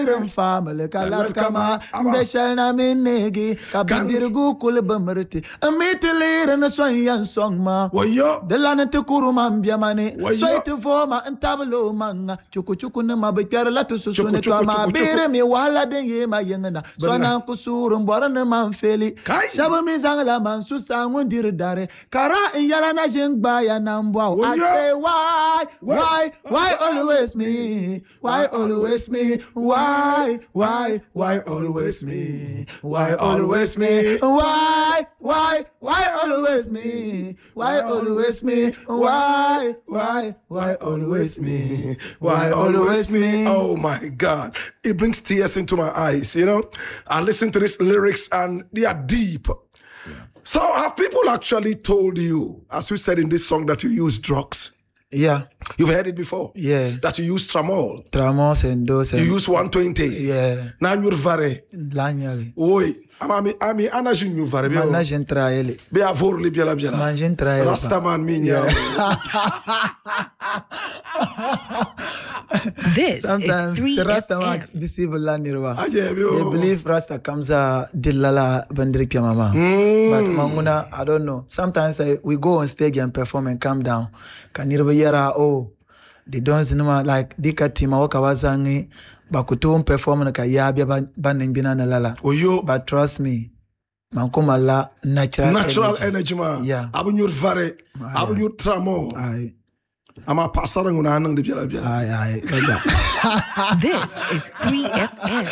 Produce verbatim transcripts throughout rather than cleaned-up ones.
family kalar kama beshal na minegi kabindirgu kul bamrti amitlir na soyan song ma wayo de lana te kuru man biamane soite forma ntablo manga chuku chuku na mabikar la to susune to ma bere mi wala den ye ma yengna sona kusuru mbora na man feli shaba mi zangla man susa ngundir dare kara yala na jengba ya nambwa I say why why why always me why always me why why why always me why always me why why why always me why always me why why why always me why always me. Oh my God, it brings tears into my eyes, you know. I listen to these lyrics and they are deep. Yeah. So have people actually told you, as you said in this song, that you use drugs? Yeah. You've heard it before? Yeah. That you use tramol? Tramol and dose. You use one twenty? Yeah. Na you're vare? Lanyali. Oui. Ami ami anajin you vare? Manajin traeli. Be avor li biela biela. Manjin traeli. Rastaman minya. This Sometimes is three the Rasta F M. man deceive Landirwa. They They believe Rasta comes a dilala bandrikya mama. Mm. But Manguna, I don't know. Sometimes I, we go on stage and perform and calm down. Kanirba yara oh they don't cinema like dika tima waka wazangi bakutum perform na kayabia banding binana lala. Oh yo. But trust me, mankuma la natural natural energy, energy man. Yeah. Abun your vare, abun your tramo. Aye. Ama pasarang una anang di biela biela. Aye aye. This is three F M.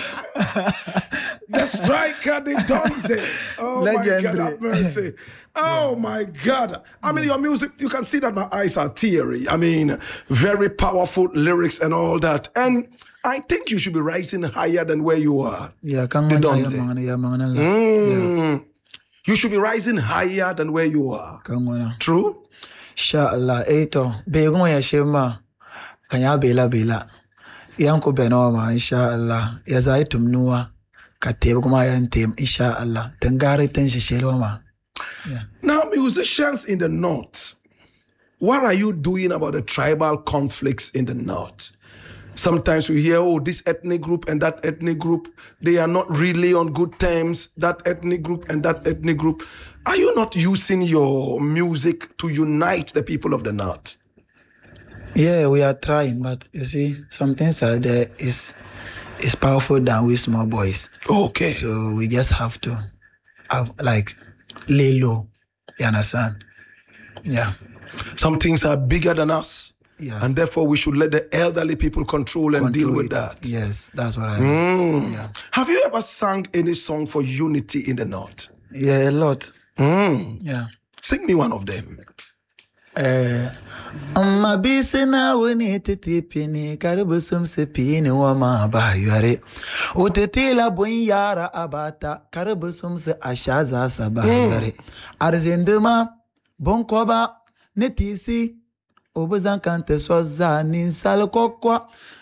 The striker, the Donze. Oh Legendary. my God, have mercy. Oh yeah. My God. I mean, your music, you can see that my eyes are teary. I mean, very powerful lyrics and all that. And I think you should be rising higher than where you are. Yeah, the Donze. Yeah, mm. Yeah. You should be rising higher than where you are. True? Inshallah. Eto. Begun ya shema. Kanya bela bela. Yanko benoma. Inshallah. Yazai tumnua. Katebe kuma yantem. Inshallah. Tengari tenshi sheloma. Yeah. Now, musicians in the North, what are you doing about the tribal conflicts in the North? Sometimes we hear, oh, this ethnic group and that ethnic group, they are not really on good terms, that ethnic group and that ethnic group. Are you not using your music to unite the people of the North? Yeah, we are trying, but you see, some things are there is is powerful than we small boys. Okay. So we just have to have, like, lay low. You understand? Yeah. Some things are bigger than us. Yes. And therefore we should let the elderly people control and Control deal with it. that. Yes, that's what I mean. Mm. Yeah. Have you ever sung any song for unity in the North? Yeah, a lot. Mm. Yeah. Sing me one of them. Eh, amma bisina wani titipini karibu sumsipini wa mabayare utetila bun yara abata karibu sumse ashaza sabayare arzinduma bunkoba netisi obuzan kante soza ninsal kokwa